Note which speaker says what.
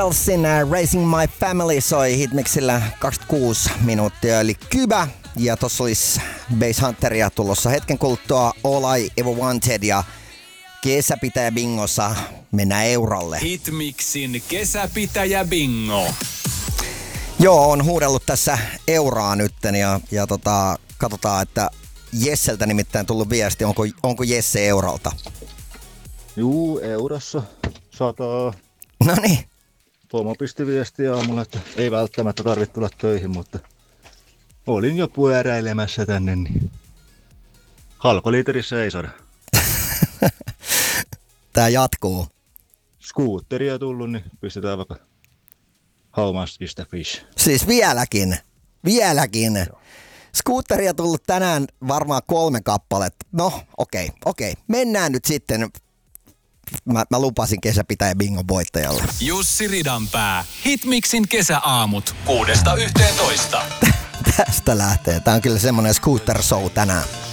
Speaker 1: Elsin Raising My Family soi hitmixillä 26 minuuttia, eli Kybä. Ja tossa olisi Bass Hunteria tulossa hetken kuluttua All I Ever Wanted ja kesäpitäjä bingossa mennään eurolle.
Speaker 2: Hitmixin kesäpitäjä bingo.
Speaker 1: Joo, on huudellut tässä euroa nytten ja katsotaan, että Jesseltä nimittäin tullut viesti, onko Jesse eurolta?
Speaker 3: Juu, eurossa 100.
Speaker 1: Noniin.
Speaker 3: Pomo pisti viestiä aamulla, että ei välttämättä tarvitse tulla töihin, mutta olin jo pyöräilemässä tänne, niin halkoliiterissä ei saada.
Speaker 1: Tää jatkuu.
Speaker 3: Skuutteria tullut, niin pistetään vaikka How much is the fish?
Speaker 1: Siis vieläkin. Skuutteria tullut tänään varmaan 3 kappaletta. No, okei. Mennään nyt sitten. Mä lupasin kesäpitäjä bingon voittajalle.
Speaker 2: Jussi Ridanpää. Hitmixin kesäaamut 6–11.
Speaker 1: Tästä lähtee. Tää on kyllä semmonen scooter show tänään.